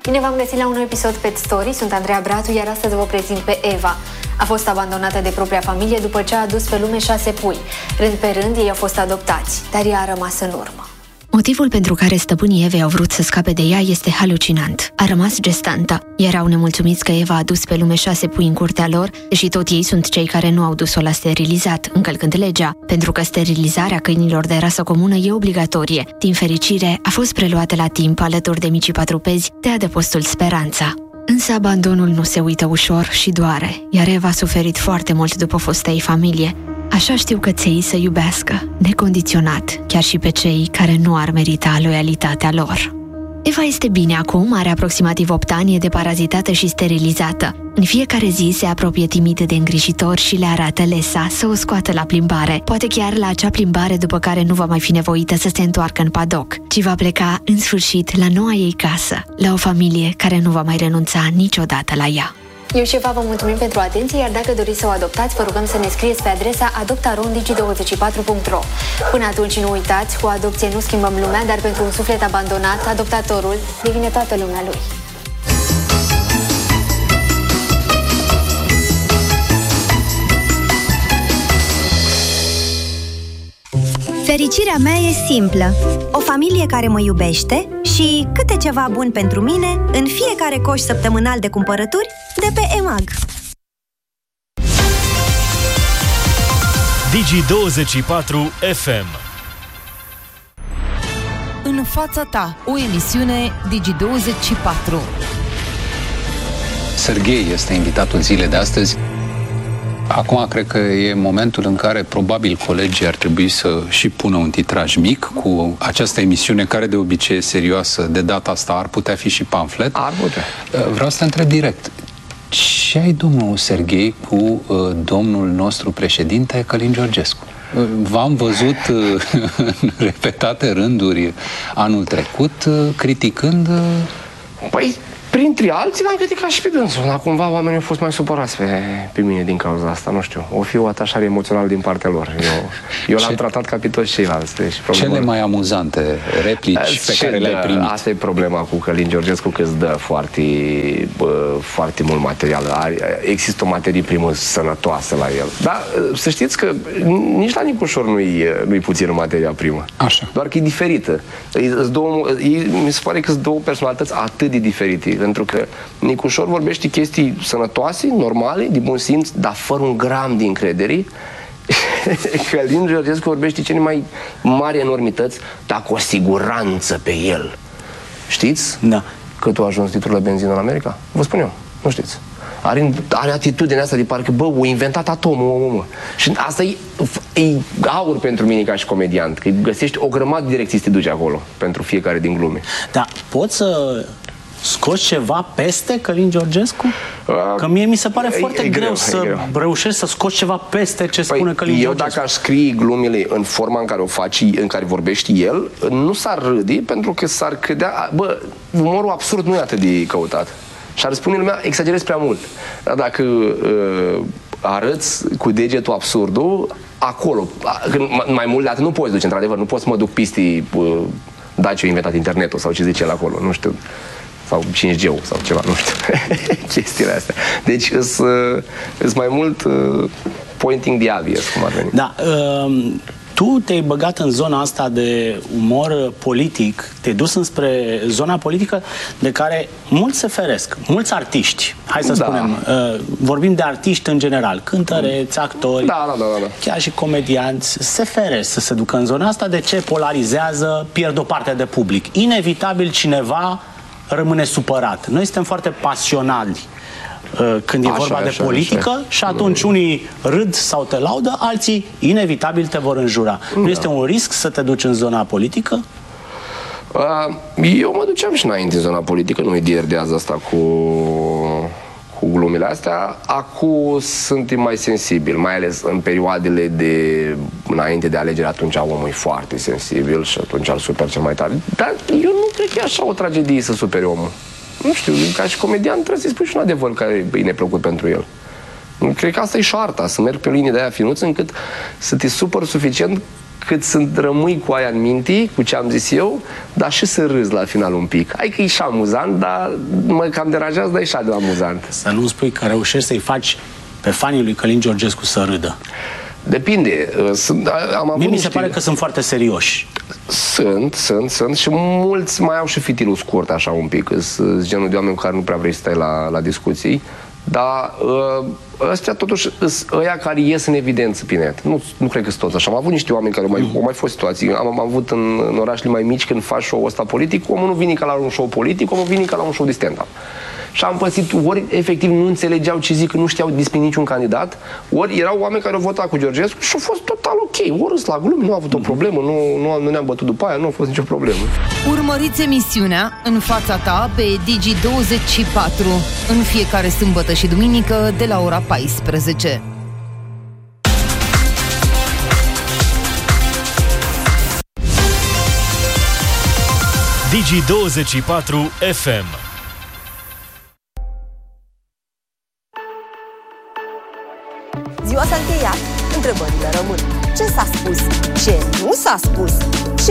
Bine v-am găsit la un nou episod Pet Story, sunt Andreea Bratu, iar astăzi vă prezint pe Eva. A fost abandonată de propria familie după ce a adus pe lume 6 pui. Rând pe rând, ei au fost adoptați, dar ea a rămas în urmă. Motivul pentru care stăpânii Evei au vrut să scape de ea este halucinant. A rămas gestantă. Erau nemulțumiți că Eva a adus pe lume 6 pui în curtea lor, deși tot ei sunt cei care nu au dus-o la sterilizat, încălcând legea, pentru că sterilizarea câinilor de rasă comună e obligatorie. Din fericire, a fost preluată la timp alături de micii patrupezi de adăpostul Speranța. Însă abandonul nu se uită ușor și doare, iar Eva a suferit foarte mult după fosta ei familie. Așa știu căței să iubească, necondiționat, chiar și pe cei care nu ar merita loialitatea lor. Eva este bine acum, are aproximativ 8 ani, e deparazitată și sterilizată. În fiecare zi se apropie timid de îngrijitor și le arată Lesa să o scoată la plimbare, poate chiar la acea plimbare după care nu va mai fi nevoită să se întoarcă în padoc, ci va pleca în sfârșit la noua ei casă, la o familie care nu va mai renunța niciodată la ea. Eu și Eva vă mulțumim pentru atenție, iar dacă doriți să o adoptați, vă rugăm să ne scrieți pe adresa adoptarondigi24.ro. Până atunci nu uitați, cu adopție nu schimbăm lumea, dar pentru un suflet abandonat, adoptatorul devine toată lumea lui. Fericirea mea e simplă. O familie care mă iubește și câte ceva bun pentru mine în fiecare coș săptămânal de cumpărături de pe EMAG. Digi24 FM. În fața ta, o emisiune Digi24. Serghei este invitatul zilei de astăzi. Acum cred că e momentul în care probabil colegii ar trebui să și pună un titraj mic cu această emisiune care de obicei e serioasă. De data asta ar putea fi și pamflet. Ar putea. Vreau să te întreb direct. Ce ai, domnul Serghei, cu domnul nostru președinte Călin Georgescu? V-am văzut în repetate rânduri anul trecut criticând... Păi, printre alții l-am criticat și pe dânsul, dar cumva oamenii au fost mai supărați pe mine din cauza asta, nu știu. O fi o atașare emoțională din partea lor. Eu l-am tratat ca pe toți ceilalți. Cele mai amuzante replici pe care le-ai primit? Asta e problema cu Călin Georgescu, că îți dă foarte mult material. Există o materie primă sănătoasă la el. Dar să știți că nici la Nicușor nu-i puțină materia primă. Așa. Doar că e diferită. Mi se pare că sunt două personalități atât de diferite. Pentru că Nicușor vorbește chestii sănătoase, normale, de bun simț, dar fără un gram de încredere. Călin Georgescu vorbește cele mai mari enormități, dar cu o siguranță pe el. Știți? Da. Cât a ajuns litrul la benzină în America? Vă spun eu, nu știți. Are atitudinea asta de parcă, bă, o inventat atomul, mă. Și asta e aur pentru mine ca și comediant, că găsești o grămadă de direcții să te duci acolo, pentru fiecare din glume. Da, poți să scoți ceva peste Călin Georgescu? Că mie mi se pare foarte greu să reușești să scoți ceva peste ce spune Călin Georgescu. Eu dacă aș scrie glumele în forma în care o faci, în care vorbește el, nu s-ar râde, pentru că s-ar credea, bă, umorul absurd nu e atât de căutat. Și ar spune lumea, exagerezi prea mult. Dar dacă arăți cu degetul absurdul, acolo, mai mult de atât nu poți duce, într-adevăr, nu poți să mă duc piste Dacia a inventat internetul sau ce zice el acolo, nu știu. Sau 5G-ul sau ceva, nu știu, chestiile astea. Deci îs mai mult pointing the obvious, cum ar veni. Da, tu te-ai băgat în zona asta de umor politic, te-ai dus înspre zona politică de care mulți se feresc, mulți artiști, hai să spunem, vorbim de artiști în general, cântăreți, actori, chiar și comedianți, se feresc să se ducă în zona asta. De ce? Polarizează, pierd o parte de public. Inevitabil cineva rămâne supărat. Noi suntem foarte pasionali când e vorba de politică și atunci unii râd sau te laudă, alții inevitabil te vor înjura. Nu este un risc să te duci în zona politică? Eu mă duceam și înainte în zona politică, nu-i de ieri de azi asta cu glumele astea. Acum sunt mai sensibil, mai ales în perioadele înainte de alegeri, atunci omul e foarte sensibil și atunci îl super cel mai tare. Dar eu nu cred că e așa o tragedie să superi omul. Nu știu, ca și comedian trebuie să-i spui și un adevăr care e neplăcut pentru el. Cred că asta e și arta, să mergi pe o linie de aia finuță încât să te supăr suficient cât să rămâi cu aia în minte, cu ce am zis eu, dar și să râzi la final un pic. Hai că e și amuzant, dar mă cam deranjează, dar e și de amuzant. Să nu spui că reușești să-i faci pe fanii lui Călin Georgescu să râdă. Depinde. Mie mi se pare că sunt foarte serioși. Sunt și mulți mai au și fitilul scurt așa un pic. Sunt genul de oameni cu care nu prea vrei să stai la discuții. Dar ăstea totuși sunt ăia care ies în evidență pe net. Nu cred că sunt toți așa. Am avut niște oameni care au mai fost situații. Am avut în orașele mai mici, când faci show-ul ăsta politic, omul nu vine ca la un show politic, omul vine ca la un show de stand-up. Și am pățit, ori efectiv nu înțelegeau ce zic, că nu știau despre niciun candidat, ori erau oameni care au votat cu Georgescu și au fost total ok. Ori la glume, nu a avut o problemă, nu ne-am bătut după aia, nu a fost nicio problemă. Urmăriți emisiunea În fața ta pe Digi24 în fiecare sâmbătă și duminică de la ora 14. Digi24 FM. Ziua s-a încheiat, întrebările rămân. Ce s-a spus? Ce nu s-a spus? Ce